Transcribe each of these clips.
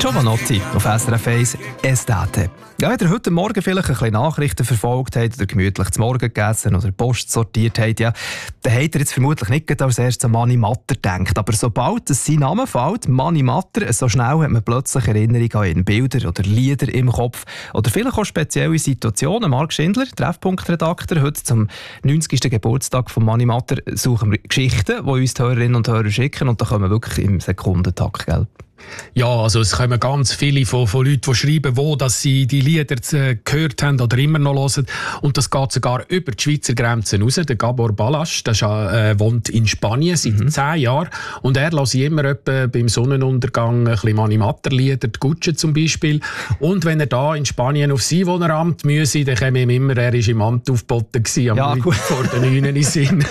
Giovanotti auf SRF 1 Estate. Ja, wenn ihr heute Morgen vielleicht ein bisschen Nachrichten verfolgt habt oder gemütlich zum Morgen gegessen oder Post sortiert habt, ja, dann habt ihr jetzt vermutlich nicht als erstes an Mani Matter gedacht. Aber sobald sein Name fällt, Mani Matter, so schnell hat man plötzlich Erinnerungen an ihn, Bilder oder Lieder im Kopf. Oder vielleicht auch spezielle Situationen. Marc Schindler, Treffpunktredakteur, heute zum 90. Geburtstag von Mani Matter suchen wir Geschichten, die uns die Hörerinnen und Hörer schicken. Und da kommen wir wirklich im Sekundentakt, gell? Ja, also es kommen ganz viele von Leuten, die schreiben, wo dass sie die Lieder gehört haben oder immer noch hören. Und das geht sogar über die Schweizer Grenzen raus. Der Gabor Balasch, der wohnt in Spanien seit 10 Jahren. Und er hört immer etwa beim Sonnenuntergang ein bisschen Mani Matter-Lieder, die Gutsche zum Beispiel. Und wenn er da in Spanien auf sein Wohneramt müsse, dann käme ihm immer, er war im Amt aufgeboten am vor den 9 in Sinn.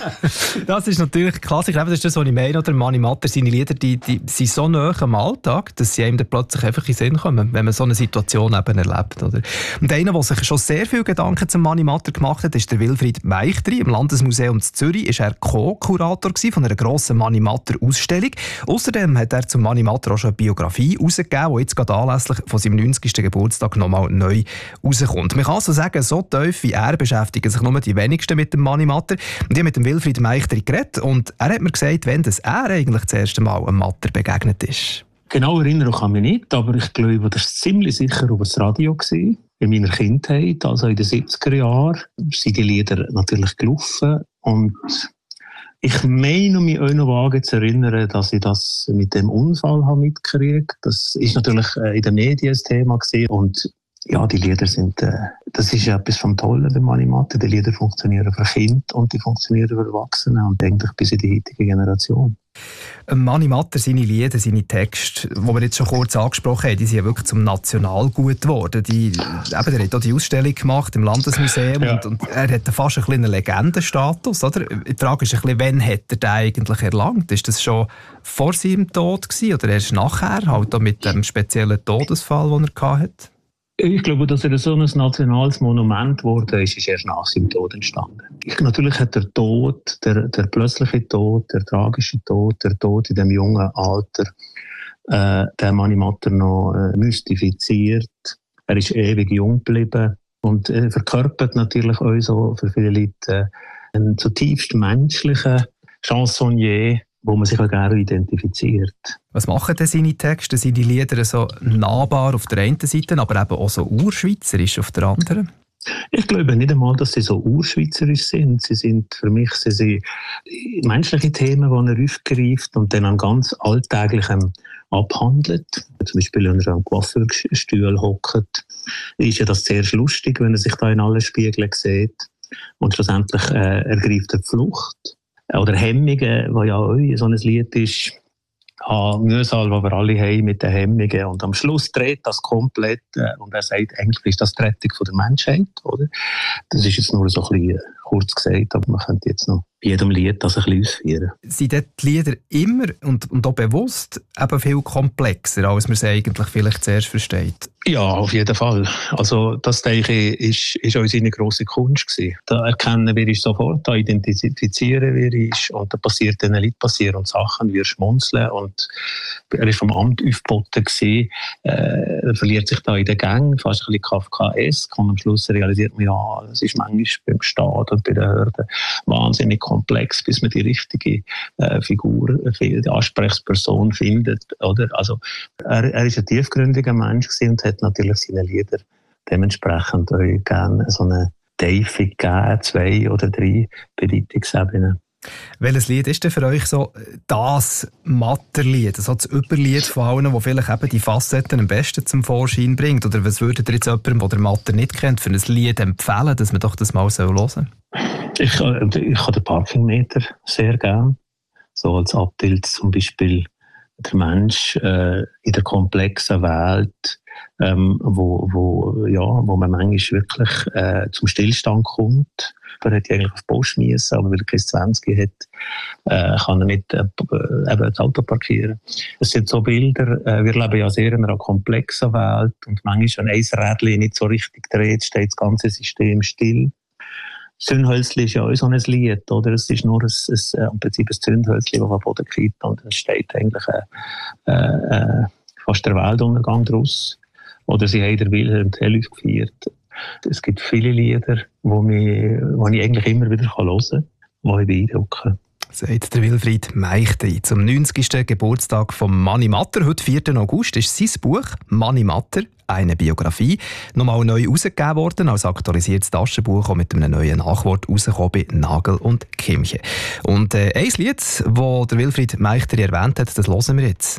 Das ist natürlich Klassiker. Das ist das, was ich meine. Oder Mani Matter, seine Lieder, die sind so nah am Alltag, dass sie einem dann plötzlich einfach in den Sinn kommen, wenn man so eine Situation eben erlebt. Oder? Und einer, der sich schon sehr viele Gedanken zum Mani Matter gemacht hat, ist der Wilfried Meichtri. Im Landesmuseum in Zürich ist er Co-Kurator von einer grossen Mani Matter Ausstellung. Außerdem hat er zum Mani Matter auch schon eine Biografie herausgegeben, die jetzt gerade anlässlich von seinem 90. Geburtstag nochmal neu rauskommt. Man kann also sagen, so tief wie er beschäftigen sich nur die wenigsten mit dem Mani Matter. Und ich habe mit dem Wilfried Meichtri geredet und er hat mir gesagt, wenn das er eigentlich das erste Mal einem Matter begegnet ist. Genau erinnern kann ich mich nicht, aber ich glaube, das war ziemlich sicher über das Radio gewesen. In meiner Kindheit, also in den 70er Jahren, sind die Lieder natürlich gelaufen. Und ich meine, mich auch noch vage zu erinnern, dass ich das mit dem Unfall habe mitgekriegt. Das ist natürlich in den Medien ein Thema gewesen. Und ja, die Lieder sind, das ist etwas vom Tollen, der Mani Matter. Die Lieder funktionieren für Kinder und die funktionieren für Erwachsene und eigentlich bis in die heutige Generation. Mani Matter, seine Lieder, seine Texte, die wir jetzt schon kurz angesprochen haben, die sind ja wirklich zum Nationalgut geworden. Er hat auch die Ausstellung gemacht im Landesmuseum und er hat fast einen kleinen Legendenstatus. Oder? Die Frage ist ein bisschen, wann hat er den eigentlich erlangt? Ist das schon vor seinem Tod gewesen, oder erst nachher, halt auch mit dem speziellen Todesfall, den er hatte? Ich glaube, dass er so ein nationales Monument wurde, ist erst nach seinem Tod entstanden. Natürlich hat der Tod, der plötzliche Tod, der tragische Tod, der Tod in dem jungen Alter, den Mani Matter noch mystifiziert. Er ist ewig jung geblieben und verkörpert natürlich auch so für viele Leute einen zutiefst menschlichen Chansonnier, wo man sich auch gerne identifiziert. Was machen denn seine Texte, seine Lieder so nahbar auf der einen Seite, aber eben auch so urschweizerisch auf der anderen? Ich glaube nicht einmal, dass sie so urschweizerisch sind. Sie sind menschliche Themen, die er aufgreift und dann an ganz Alltäglichem abhandelt. Zum Beispiel, wenn er am Coiffeurstuhl hockt, ist ja das sehr lustig, wenn er sich da in allen Spiegeln sieht. Und schlussendlich ergreift er die Flucht. Oder Hemmungen, wo ja auch so ein Lied ist, Mühsal, wo wir alle haben mit den Hemmungen. Und am Schluss dreht das komplett und er sagt, eigentlich ist das die Rettung von der Menschheit. Oder? Das ist jetzt nur so ein bisschen kurz gesagt, aber man könnte jetzt noch bei jedem Lied das ein bisschen ausführen. Sind die Lieder immer und auch bewusst eben viel komplexer, als man es eigentlich vielleicht zuerst versteht? Ja, auf jeden Fall. Also das, denke ich, ist auch seine grosse Kunst gewesen. Da erkennen wir ihn sofort, da identifizieren wir ihn und da passiert den Leuten passieren Sachen, wir schmunzeln und er ist vom Amt aufgeboten gewesen, er verliert sich da in den Gängen, fast ein bisschen kafkaesk und am Schluss realisiert man, ja, das ist manchmal beim Staat und bei den Behörden wahnsinnig komplex, bis man die richtige Figur, die Ansprechperson findet, oder? Also er ist ein tiefgründiger Mensch gewesen und hat natürlich seine Lieder dementsprechend auch gerne so eine Tiefe gegeben, 2 oder 3 Bedeutungsebenen. Welches Lied ist denn für euch so das Matterlied, so das Überlied von allen, das vielleicht eben die Facetten am besten zum Vorschein bringt? Oder was würdet ihr jetzt jemandem, der den Matter nicht kennt, für ein Lied empfehlen, dass man doch das mal hören soll? Ich habe den Parkingmeter sehr gern. So als Abbild zum Beispiel der Mensch in der komplexen Welt, wo man manchmal wirklich zum Stillstand kommt. Er hätte eigentlich auf die Post müssen, aber weil er kein 20 hat, kann er nicht eben das Auto parkieren. Es sind so Bilder, wir leben ja sehr in einer komplexen Welt und manchmal, wenn ein Rädchen nicht so richtig dreht, steht das ganze System still. Zündhölzli ist ja auch so ein Lied, oder? Es ist nur im Prinzip ein Zündhölzli, das auf den Boden kippt und es steht eigentlich fast der Weltuntergang daraus. Oder sie haben den Wilhelm Tell aufgeführt. Es gibt viele Lieder, die ich eigentlich immer wieder hören kann, die mich beeindrucken. Sagt der Wilfried Meichtri. Zum 90. Geburtstag von Mani Matter, heute 4. August, ist sein Buch «Mani Matter. Eine Biografie» nochmal neu herausgegeben worden, als aktualisiertes Taschenbuch, auch mit einem neuen Nachwort rausgekommen bei Nagel und Kimche. Und ein Lied, das der Wilfried Meichtri erwähnt hat, das hören wir jetzt.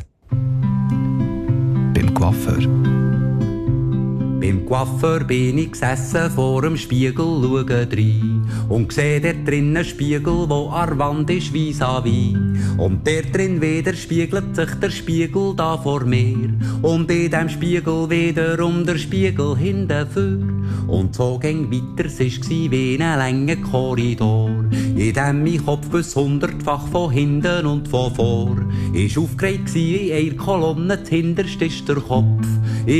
Beim Coiffeur. Beim Coiffeur bin ich gesessen, vor dem Spiegel schaue rein und sehe dort drinnen Spiegel, wo an der Wand ist vis-à-vis. Und dort drin wieder spiegelt sich der Spiegel da vor mir und in dem Spiegel wiederum der Spiegel hinten. Und so ging weiter, es war wie ein langer Korridor, in dem mein Kopf bis 100-fach von hinten und von vor ist aufgeregt wie eine Kolonne, hinterst ist der Kopf.